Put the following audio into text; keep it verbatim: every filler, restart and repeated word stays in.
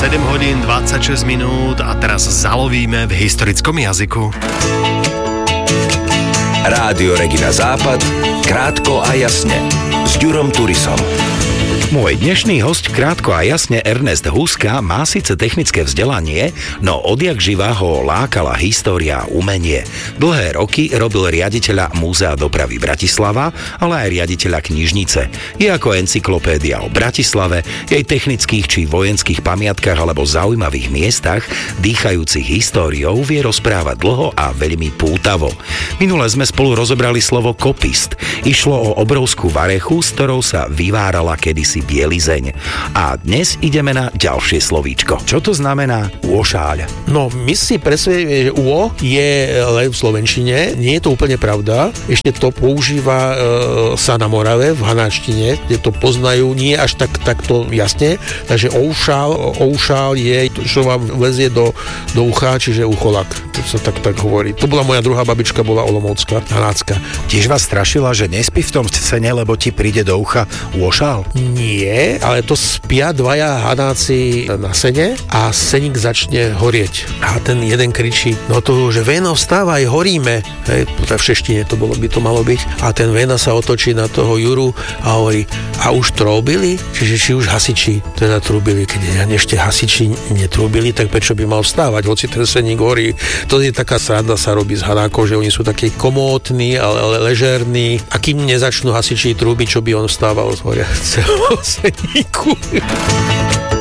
sedem hodín dvadsaťšesť minút a teraz zalovíme v historickom jazyku. Rádio Regina Západ, krátko a jasne, s Ďurom Turisom. Môj dnešný hosť krátko a jasne Ernest Huska má síce technické vzdelanie, no odjak živá ho lákala história a umenie. Dlhé roky robil riaditeľa Múzea dopravy Bratislava, ale aj riaditeľa knižnice. Je ako encyklopédia o Bratislave, jej technických či vojenských pamiatkách alebo zaujímavých miestach, dýchajúcich históriou, vie rozprávať dlho a veľmi pútavo. Minule sme spolu rozobrali slovo kopist. Išlo o obrovskú varechu, s ktorou sa vyvárala kedysi bielizeň. A dnes ideme na ďalšie slovíčko. Čo to znamená úošáľ? No, my si presvedčíme, že úo je len v slovenčine. Nie je to úplne pravda. Ešte to používa e, sa na Morave, v hanáčtine, kde to poznajú nie až tak takto jasne. Takže oušál, oušál je, čo vám lezie do, do ucha, čiže ucholak. To sa tak, tak hovorí. To bola moja druhá babička, bola olomoucka, hanácka. Tiež vás strašila, že nespí v tom sene, lebo ti príde do ucha úošál? Nie, ale to spia dvaja hanáci na sene a seník začne horieť. A ten jeden kričí, no to, že Véno, vstávaj, horíme. Hej, v šeštine to bolo, by to malo byť. A ten Véna sa otočí na toho Juru a hovorí, a už trúbili? Čiže či už hasiči teda trúbili, keď ešte hasiči netrúbili, tak prečo by mal vstávať, hoci ten seník horí. To je taká sranda sa robí s hanákov, že oni sú takí komótni, ale ležerní. A kým nezačnú hasiči trúbiť, čo by on vstával z horiaceho seníku.